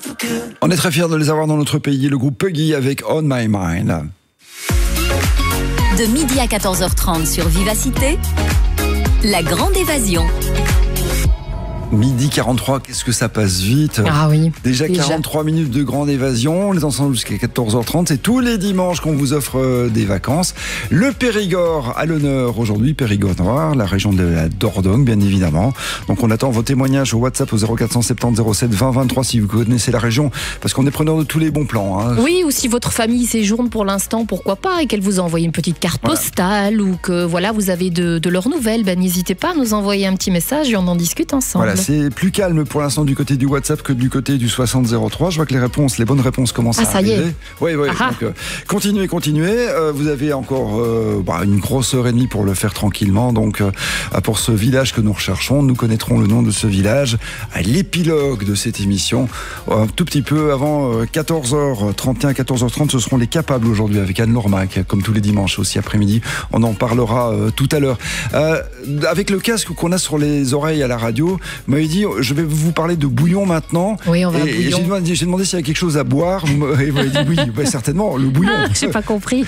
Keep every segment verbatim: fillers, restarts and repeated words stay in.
On est très fiers de les avoir dans notre pays, le groupe Puggy avec On My Mind. De midi à quatorze heures trente sur Vivacité, la grande évasion. Midi quarante-trois, qu'est-ce que ça passe vite. Ah oui. Déjà, déjà. quarante-trois minutes de grande évasion. On est ensemble jusqu'à quatorze heures trente. C'est tous les dimanches qu'on vous offre euh, des vacances. Le Périgord à l'honneur aujourd'hui. Périgord Noir, la région de la Dordogne, bien évidemment. Donc on attend vos témoignages au WhatsApp au zéro quatre cent soixante-dix zéro sept vingt vingt-trois si vous connaissez la région. Parce qu'on est preneur de tous les bons plans. Hein. Oui, ou si votre famille séjourne pour l'instant, pourquoi pas, et qu'elle vous a envoyé une petite carte Voilà. postale, ou que voilà, vous avez de, de leurs nouvelles, ben, n'hésitez pas à nous envoyer un petit message et on en discute ensemble. Voilà, c'est plus calme pour l'instant du côté du WhatsApp que du côté du soixante zéro trois. Je vois que les réponses, les bonnes réponses commencent Ah, à ça y arriver. est. Oui, oui. Ah. Donc, euh, continuez, continuez. Euh, vous avez encore euh, bah, une grosse heure et demie pour le faire tranquillement. Donc, euh, pour ce village que nous recherchons, nous connaîtrons le nom de ce village à l'épilogue de cette émission. Un tout petit peu avant euh, quatorze heures trente et un, quatorze heures trente, ce seront les Capables aujourd'hui avec Anne Lormac, comme tous les dimanches aussi après-midi. On en parlera euh, tout à l'heure. Euh, avec le casque qu'on a sur les oreilles à la radio, vous m'avez dit, je vais vous parler de bouillon maintenant. Oui, on va à et, et bouillon. j'ai demandé, j'ai demandé s'il y avait quelque chose à boire. Et vous m'avez dit oui, bah, certainement, le bouillon. Ah, j'ai pas compris.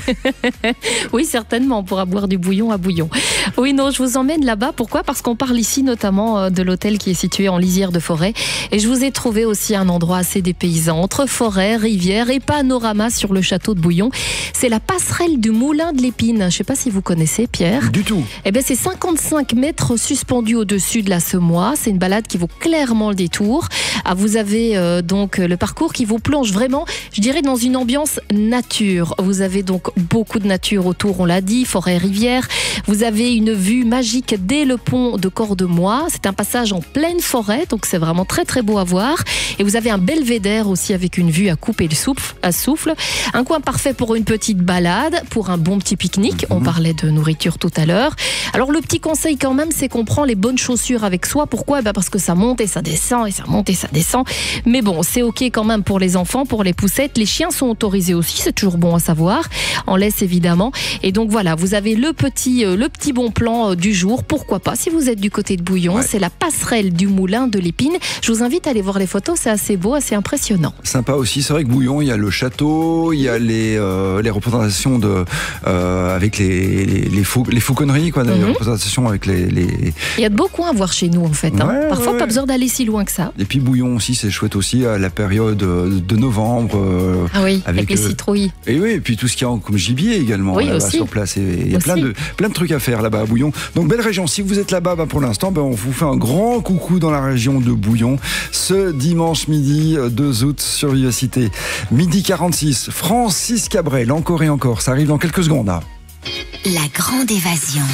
Oui, certainement, on pourra boire du bouillon à bouillon. Oui, non, je vous emmène là-bas. Pourquoi ? Parce qu'on parle ici notamment de l'hôtel qui est situé en lisière de forêt. Et je vous ai trouvé aussi un endroit assez dépaysant, entre forêt, rivière et panorama sur le château de Bouillon. C'est la passerelle du Moulin de l'Épine. Je ne sais pas si vous connaissez, Pierre. Du tout. Eh bien, c'est cinquante-cinq mètres suspendus au-dessus de la semois. C'est une balade qui vaut clairement le détour. Ah, vous avez euh, donc le parcours qui vous plonge vraiment, je dirais, dans une ambiance nature. Vous avez donc beaucoup de nature autour, on l'a dit, forêt, rivière. Vous avez une vue magique dès le pont de Cordemois. C'est un passage en pleine forêt, donc c'est vraiment très très beau à voir. Et vous avez un belvédère aussi avec une vue à couper le souffle, à souffle. Un coin parfait pour une petite balade, pour un bon petit pique-nique. On parlait de nourriture tout à l'heure. Alors le petit conseil quand même, c'est qu'on prend les bonnes chaussures avec soi. Pourquoi ? Ben parce que ça monte et ça descend et ça monte et ça descend. Mais bon, c'est ok quand même pour les enfants, pour les poussettes. Les chiens sont autorisés aussi, c'est toujours bon à savoir. En laisse évidemment. Et donc voilà, vous avez le petit, euh, le petit bon plan euh, du jour. Pourquoi pas, si vous êtes du côté de Bouillon, Ouais. c'est la passerelle du Moulin de l'Épine. Je vous invite à aller voir les photos, c'est assez beau, assez impressionnant. Sympa aussi, c'est vrai que Bouillon, il y a le château, il y a les, euh, les représentations de, euh, avec les, les, les, faux, les fauconneries, quoi, les Mhm. représentations avec les, les... Il y a de beaux coins à voir chez nous en fait. Hein. Ouais, Parfois ouais, pas ouais. besoin d'aller si loin que ça. Et puis Bouillon aussi, c'est chouette aussi à la période de novembre. euh, Ah oui, avec, Avec, les euh, citrouilles. Et oui, et puis tout ce qu'il y a comme gibier également Oui, là-bas aussi. sur place. Et il y a Aussi. plein de, plein de trucs à faire là-bas à Bouillon. Donc belle région. Si vous êtes là-bas, bah, pour l'instant, bah, on vous fait un grand coucou dans la région de Bouillon ce dimanche midi deux août sur Vivacité. Midi quarante-six, Francis Cabrel, encore et encore. Ça arrive dans quelques secondes. Là. La grande évasion.